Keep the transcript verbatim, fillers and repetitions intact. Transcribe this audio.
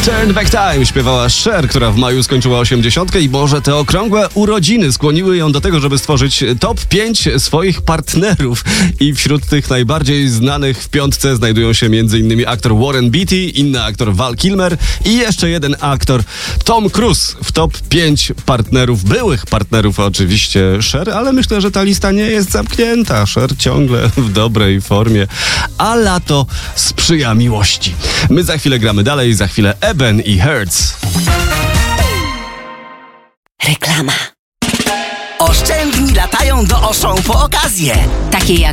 Turn Back Time śpiewała Cher, która w maju skończyła osiemdziesiątkę i może te okrągłe urodziny skłoniły ją do tego, żeby stworzyć top pięć swoich partnerów. I wśród tych najbardziej znanych w piątce znajdują się m.in. aktor Warren Beatty, inny aktor Val Kilmer i jeszcze jeden aktor Tom Cruise. W top pięć partnerów, byłych partnerów oczywiście Cher, ale myślę, że ta lista nie jest zamknięta. Cher ciągle w dobrej formie, a lato sprzyja miłości. My za chwilę gramy dalej, za chwilę Eben i Hertz. Reklama. Oszczędni latają do Auchan po okazję. Takie jak